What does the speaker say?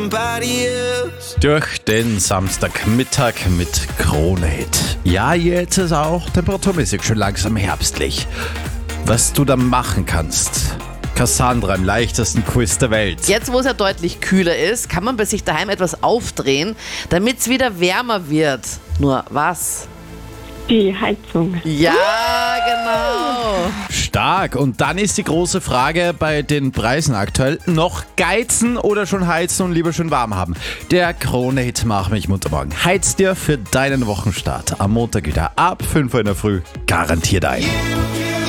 Durch den Samstagmittag mit Krone-Hit. Ja, jetzt ist auch temperaturmäßig schon langsam herbstlich. Was du da machen kannst. Cassandra im leichtesten Quiz der Welt. Jetzt, wo es ja deutlich kühler ist, kann man bei sich daheim etwas aufdrehen, damit es wieder wärmer wird. Nur was? Die Heizung. Ja, genau. Stark. Und dann ist die große Frage bei den Preisen aktuell. Noch geizen oder schon heizen und lieber schön warm haben? Der Krone-Hit Mach mich munter morgen heizt dir für deinen Wochenstart am Montag wieder ab 5 Uhr in der Früh garantiert ein.